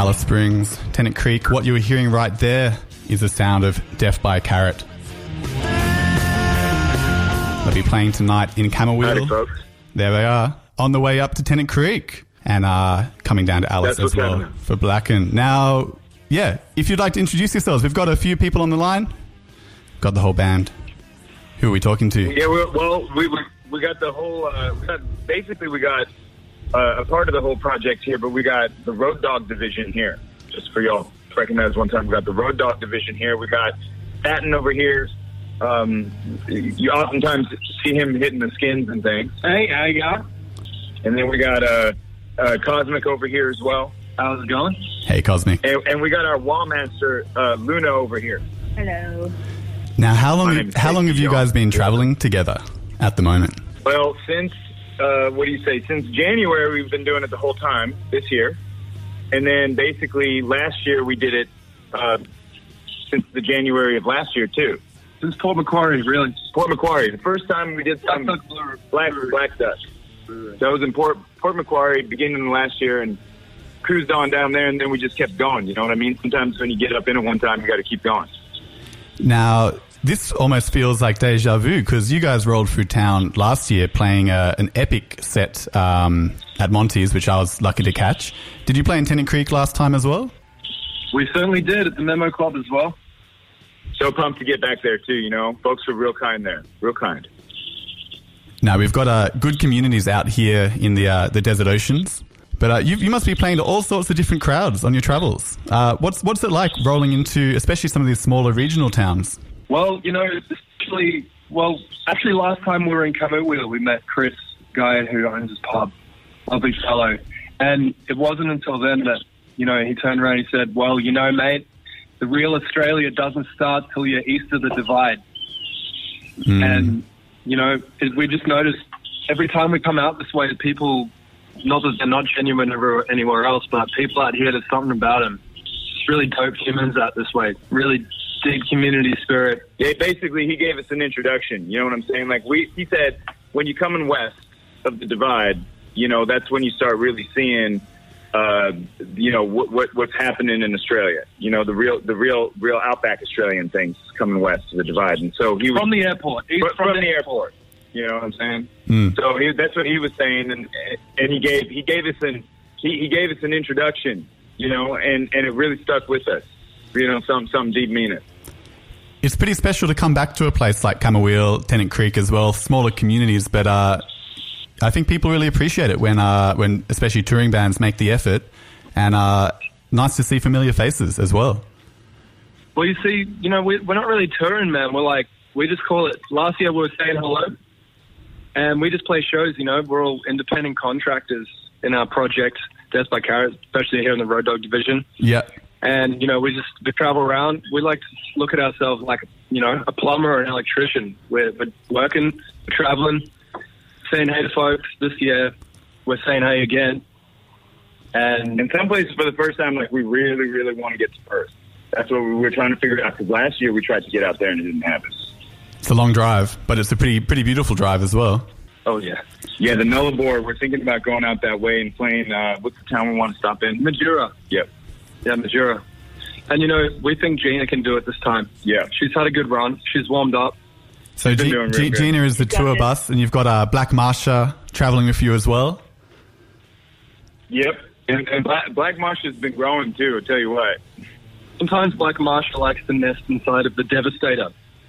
Alice Springs, Tennant Creek. What you were hearing right there is the sound of Death by a Carrot. They'll be playing tonight in Camberwell. Howdy, folks. There they are, on the way up to Tennant Creek, and coming down to Alice as well happening for Blacken. Now, yeah, if you'd like to introduce yourselves, we've got a few people on the line. Got the whole band. Who are we talking to? Yeah, we got the whole. We got a part of the whole project here, but we got the Road Dog division here. Just for y'all to recognize one time, we got the Road Dog division here. We got Patton over here. You oftentimes see him hitting the skins and things. Hey, how you going? And then we got Cosmic over here as well. How's it going? Hey, Cosmic. And we got our wall master, Luna, over here. Hello. Now, how long have you guys been traveling together at the moment? Well, since since January, we've been doing it the whole time this year. And then basically last year we did it since the January of last year, too. Since Port Macquarie, really. Port Macquarie. The first time we did some Black Duck. That was in Port Macquarie, beginning of last year, and cruised on down there, and then we just kept going. You know what I mean? Sometimes when you get up in it one time, you got to keep going. Now, this almost feels like deja vu, because you guys rolled through town last year playing an epic set at Monty's, which I was lucky to catch. Did you play in Tennant Creek last time as well? We certainly did, at the Memo Club as well. So pumped to get back there, too, you know. Folks were real kind there. Real kind. Now, we've got good communities out here in the desert oceans. But you must be playing to all sorts of different crowds on your travels. What's it like rolling into, especially some of these smaller regional towns? Well, you know, actually last time we were in Camberwell, we met Chris, guy who owns his pub, lovely fellow. And it wasn't until then that, you know, he turned around and he said, well, you know, mate, the real Australia doesn't start till you're east of the divide. And, you know, we just noticed every time we come out this way, people... Not that they're not genuine anywhere else, but people out here, there's something about them. It's really dope humans out this way. Really deep community spirit. Yeah, basically, he gave us an introduction. You know what I'm saying? Like he said, when you're coming west of the divide, you know, that's when you start really seeing, you know, what's happening in Australia. You know, the real outback Australian things coming west of the divide. And so he was from the airport. From the airport. You know what I'm saying? So that's what he was saying, and he gave us an introduction, you know, and it really stuck with us, you know, some deep meaning. It's pretty special to come back to a place like Camberwell, Tennant Creek as well, smaller communities, but I think people really appreciate it when especially touring bands make the effort, and nice to see familiar faces as well. Well, you see, you know, we're not really touring, man. We just call it. Last year we were saying hello. And we just play shows, you know. We're all independent contractors in our project, Death by Carrot, especially here in the Road Dog division. Yeah. And, you know, we travel around. We like to look at ourselves like, you know, a plumber or an electrician. We're working, we're traveling, saying hey to folks. This year, we're saying hey again. And in some places, for the first time, like, we really, really want to get to Perth. That's what we were trying to figure out, because last year we tried to get out there and it didn't happen. It's a long drive, but it's a pretty beautiful drive as well. Oh, yeah. Yeah, the Nullarbor, we're thinking about going out that way and playing, what's the town we want to stop in? Majura. Yep. Yeah, Majura. And, you know, we think Gina can do it this time. Yeah. She's had a good run. She's warmed up. So Gina is the tour bus, and you've got Black Marsha traveling with you as well? Yep. And Black Marsha's been growing, too, I'll tell you what. Sometimes Black Marsha likes to nest inside of the Devastator.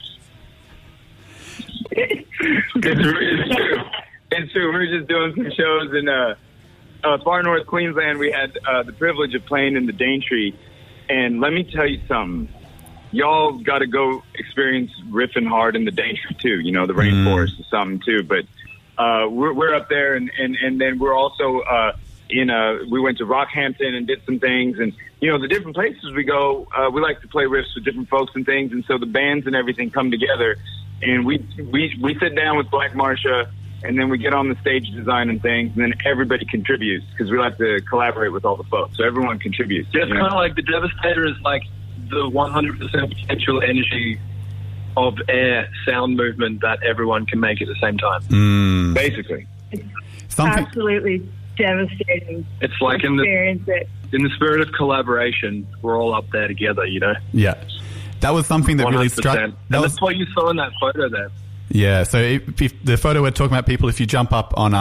It's true. We were just doing some shows in far north Queensland. We had the privilege of playing in the Daintree, and let me tell you something. Y'all got to go experience riffing hard in the Daintree too. You know, the rainforest is something too. But we're up there, and then we're also we went to Rockhampton and did some things, and you know, the different places we go, we like to play riffs with different folks and things, and so the bands and everything come together. And we sit down with Black Marsha, and then we get on the stage design and things, and then everybody contributes, because we like to collaborate with all the folks. So everyone contributes. Just kind of like the Devastator is like the 100% potential energy of air sound movement that everyone can make at the same time. Basically. Absolutely devastating. It's like experience it. in the spirit of collaboration, we're all up there together, you know? Yeah. That was something that really 100%. struck. That's what you saw in that photo there. Yeah, so if the photo we're talking about, people, if you jump up on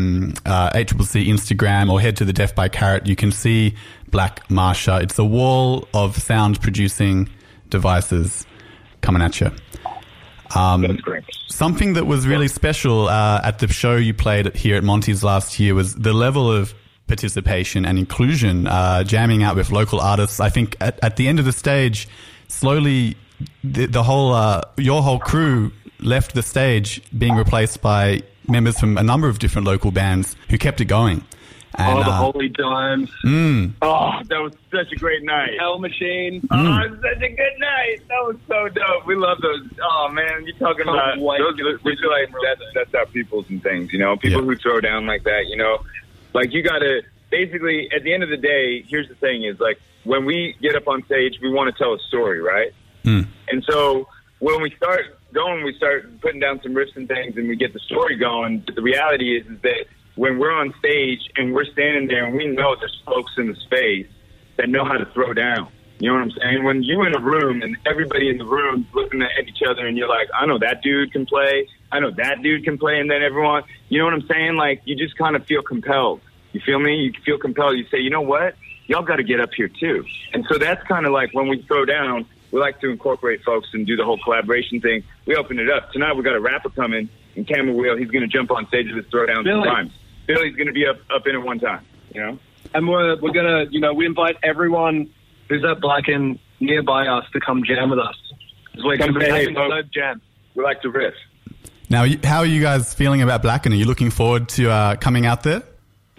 ACCC Instagram or head to the Deaf by Carrot, you can see Black Marsha. It's a wall of sound-producing devices coming at you. That's great. Something that was really special at the show you played here at Monty's last year was the level of participation and inclusion, jamming out with local artists. I think at the end of the stage, slowly the whole your whole crew left the stage, being replaced by members from a number of different local bands who kept it going. And, the Holy Dimes. Oh, that was such a great night. Hell Machine. Oh, it was such a good night. That was so dope. We love those. Oh, man, you're talking about those. We feel like that's our peoples and things, you know? People who throw down like that, you know? Like, you got to, basically, at the end of the day, here's the thing is, like, when we get up on stage, we want to tell a story, right? And so when we start going, we start putting down some riffs and things, and we get the story going. But the reality is that when we're on stage and we're standing there and we know there's folks in the space that know how to throw down. You know what I'm saying? When you're in a room and everybody in the room looking at each other and you're like, I know that dude can play. I know that dude can play. And then everyone, you know what I'm saying? Like, you just kind of feel compelled. You feel me? You feel compelled. You say, you know what? Y'all got to get up here too. And so that's kind of like when we throw down, we like to incorporate folks and do the whole collaboration thing. We open it up. Tonight we got a rapper coming in Camel Wheel. He's going to jump on stage with his throwdown sometimes. Billy's going to be up in it one time, you know? And we're going to, you know, we invite everyone who's at Blacken nearby us to come jam with us. We're going to be having a dope jam. We like to riff. Now, how are you guys feeling about Blacken? Are you looking forward to coming out there?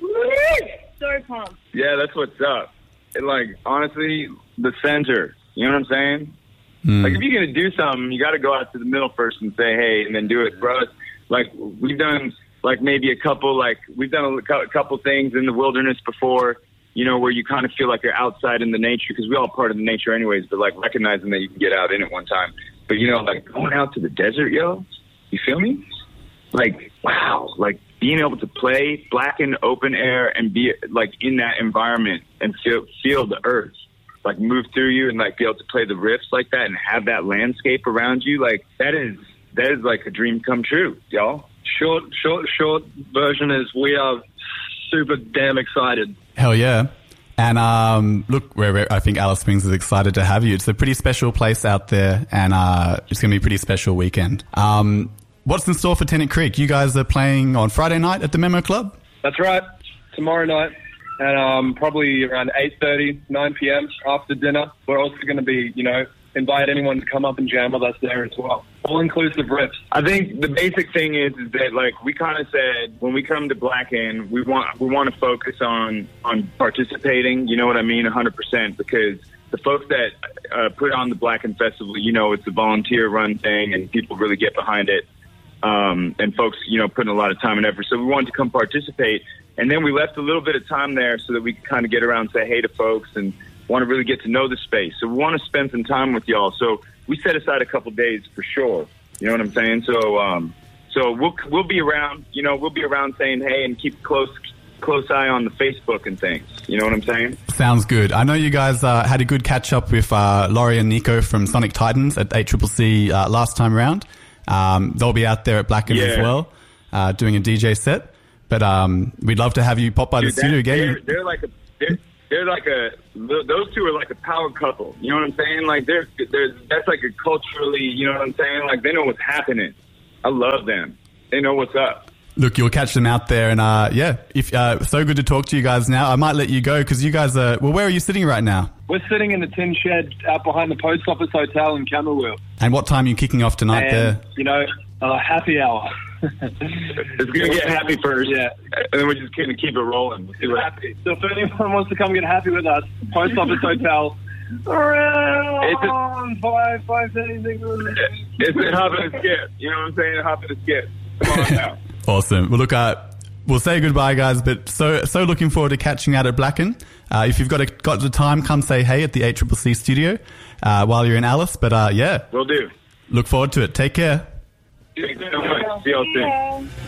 So pumped. Yeah, that's what's up. And, like, honestly, the center. You know what I'm saying? Like, if you're going to do something, you got to go out to the middle first and say, hey, and then do it. Bro, like, we've done, like, maybe we've done a couple things in the wilderness before, you know, where you kind of feel like you're outside in the nature, because we're all part of the nature anyways, but, like, recognizing that you can get out in it one time. But, you know, like, going out to the desert, yo, you feel me? Like, wow, like, being able to play Blacken open air and be, like, in that environment and feel the earth, like, move through you and, like, be able to play the riffs like that and have that landscape around you, like, that is like a dream come true, y'all. Short version is we are super damn excited. Hell yeah. And look, I think Alice Springs is excited to have you. It's a pretty special place out there, and it's going to be a pretty special weekend. What's in store for Tennant Creek? You guys are playing on Friday night at the Memo Club? That's right. Tomorrow night at probably around 8:30, 9 p.m. after dinner. We're also going to be, you know, invite anyone to come up and jam with us there as well. All-inclusive riffs. I think the basic thing is that, like, we kind of said when we come to Blacken, we want to focus on participating. You know what I mean, 100%, because the folks that put on the Blacken Festival, you know, it's a volunteer-run thing, and people really get behind it. And folks, you know, putting a lot of time and effort. So we wanted to come participate, and then we left a little bit of time there so that we could kind of get around and say hey to folks and want to really get to know the space. So we want to spend some time with y'all. So we set aside a couple days for sure. You know what I'm saying? So we'll be around. You know, we'll be around saying hey and keep close eye on the Facebook and things. You know what I'm saying? Sounds good. I know you guys had a good catch up with Laurie and Nico from Sonic Titans at ACCC last time around. They'll be out there at Blacken as well, doing a DJ set. But we'd love to have you pop by the studio again. They're like those two are like a power couple. You know what I'm saying? Like that's like a culturally, you know what I'm saying? Like they know what's happening. I love them. They know what's up. Look, you'll catch them out there, and if so good to talk to you guys now. I might let you go because you guys are. Well, where are you sitting right now? We're sitting in the tin shed out behind the Post Office Hotel in Camberwell. And what time are you kicking off tonight there? You know, happy hour. It's gonna get happy first, yeah, and then we're just gonna keep it rolling. We'll see what happens. So if anyone wants to come get happy with us, Post Office Hotel. Around 5:30. It's a hop and a skip. You know what I'm saying? A hop and a skip. Come on now. Awesome. Well, look, we'll say goodbye, guys, but so looking forward to catching out at Blacken. If you've got the time, come say hey at the ACCC studio while you're in Alice. But yeah, will do. Look forward to it. Take care. Thanks so much. See y'all soon.